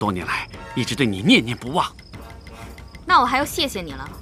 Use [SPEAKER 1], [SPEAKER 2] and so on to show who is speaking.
[SPEAKER 1] 多年来一直对你念念不忘。
[SPEAKER 2] 那我还要谢谢你了。